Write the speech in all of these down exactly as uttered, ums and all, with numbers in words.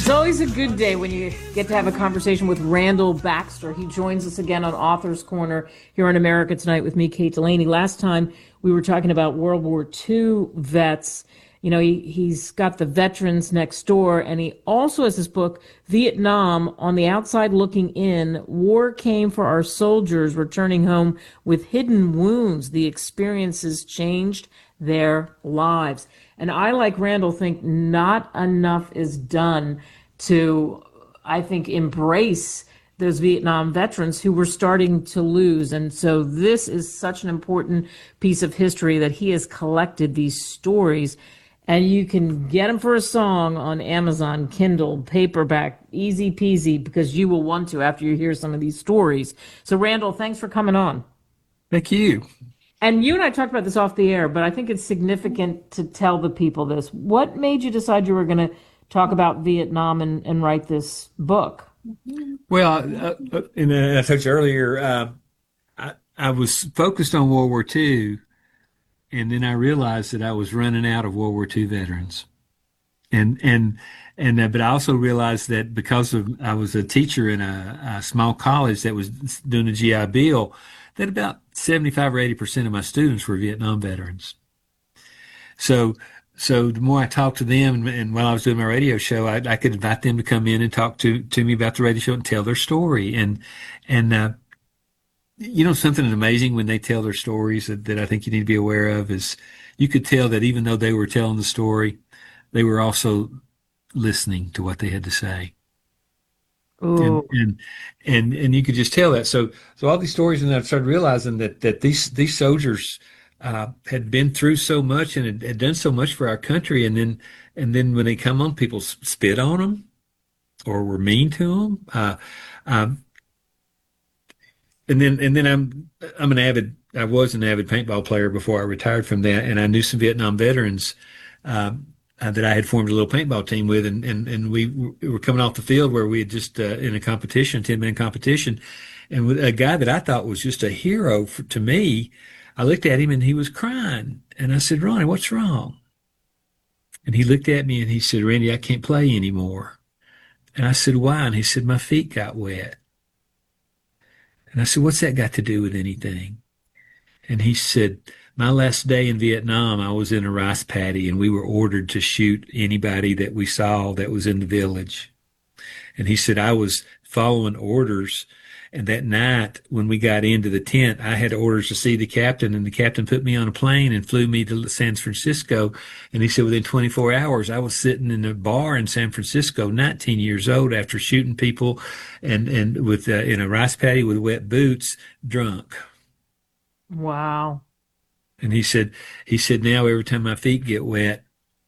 always a good day when you get to have a conversation with Randall Baxter. He joins us again on Author's Corner here on America Tonight with me, Kate Delaney. Last time we were talking about World War Two vets. You know, he, he's got The Veterans Next Door, and he also has this book, Vietnam, On the Outside Looking In. War Came for Our Soldiers Returning Home with Hidden Wounds. The experiences changed their lives. And I, like Randall, think not enough is done to, I think, embrace those Vietnam veterans who were starting to lose. And so this is such an important piece of history that he has collected these stories. And you can get them for a song on Amazon, Kindle, paperback, easy peasy, because you will want to after you hear some of these stories. So, Randall, thanks for coming on. Thank you. And you and I talked about this off the air, but I think it's significant to tell the people this. What made you decide you were going to talk about Vietnam and, and write this book? Well, uh, and uh, I told you earlier, uh, I, I was focused on World War Two, and then I realized that I was running out of World War Two veterans. And, and, and, uh, but I also realized that because of, I was a teacher in a, a small college that was doing a G I Bill, that about seventy-five or eighty percent of my students were Vietnam veterans. So, so the more I talked to them, and, and while I was doing my radio show, I, I could invite them to come in and talk to, to me about the radio show and tell their story. And, and, uh, you know, something amazing when they tell their stories that, that I think you need to be aware of is you could tell that even though they were telling the story, they were also listening to what they had to say. And, and, and, and you could just tell that. So, so all these stories, and I started realizing that, that these, these soldiers, uh, had been through so much and had, had done so much for our country. And then, and then when they come on, people spit on them or were mean to them. Uh, um, and then, and then I'm, I'm an avid, I was an avid paintball player before I retired from that. And I knew some Vietnam veterans, um, Uh, that I had formed a little paintball team with, and, and, and we, we were coming off the field where we had just, uh, in a competition, ten man competition, and with a guy that I thought was just a hero for, to me, I looked at him and he was crying. And I said, Ronnie, what's wrong? And he looked at me and he said, Randy, I can't play anymore. And I said, why? And he said, my feet got wet. And I said, what's that got to do with anything? And he said, my last day in Vietnam, I was in a rice paddy and we were ordered to shoot anybody that we saw that was in the village. And he said, I was following orders. And that night when we got into the tent, I had orders to see the captain, and the captain put me on a plane and flew me to San Francisco. And he said within twenty-four hours, I was sitting in a bar in San Francisco, nineteen years old, after shooting people and, and with, uh, in a rice paddy with wet boots, drunk. Wow. And he said, he said, now every time my feet get wet,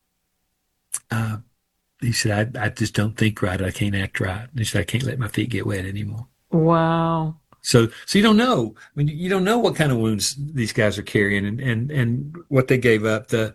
uh, he said, I, I just don't think right. I can't act right. He said, I can't let my feet get wet anymore. Wow. So, so you don't know. I mean, you don't know what kind of wounds these guys are carrying and, and, and what they gave up. The,